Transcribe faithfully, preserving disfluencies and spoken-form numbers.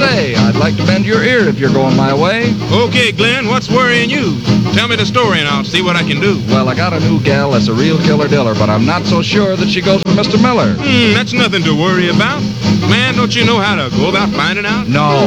say, I'd like to bend your ear if you're going my way. Okay, Glenn, what's worrying you? Tell me the story and I'll see what I can do. Well, I got a new gal that's a real killer diller, but I'm not so sure that she goes for Mister Miller. Hmm, that's nothing to worry about. Man, don't you know how to go about finding out? No.